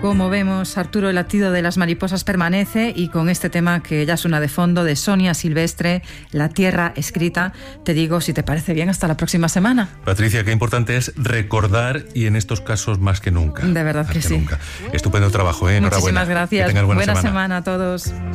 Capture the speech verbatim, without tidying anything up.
Como vemos, Arturo, el latido de las mariposas permanece, y con este tema que ya suena de fondo de Sonia Silvestre, La tierra escrita, te digo, si te parece bien, hasta la próxima semana. Patricia, qué importante es recordar, y en estos casos más que nunca. De verdad más que, que sí. nunca. Estupendo trabajo, ¿eh? Enhorabuena. Muchísimas gracias. Que tengas buena, buena semana. semana a todos.